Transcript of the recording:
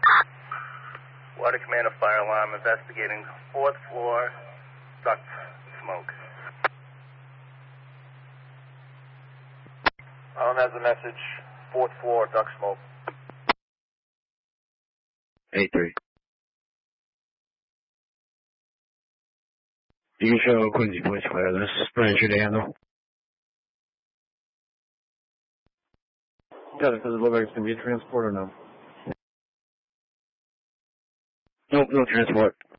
Water Commander, fire alarm, investigating 4th floor, duct smoke. Alan has a message, 4th floor, duct smoke. 8-3. You can show Quincy Boys clear this. Brian should handle. Got it. Does it look like it's going to be a transport or no? Nope, no transport.